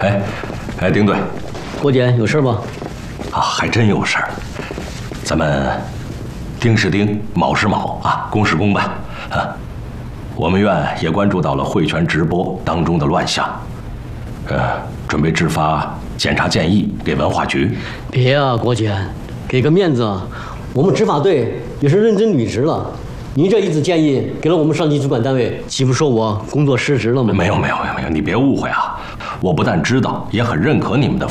哎，丁队， 郭检有事吗？ 啊，还真有事儿。咱们丁是丁，卯是卯啊，公是公吧。啊，我们院也关注到了汇泉直播当中的乱象，准备制发检查建议给文化局。 别啊，郭检，给个面子啊！我们执法队也是认真履职了。您这一纸建议给了我们上级主管单位，岂不说我工作失职了吗？ 没有，你别误会啊！我不但知道，也很认可你们的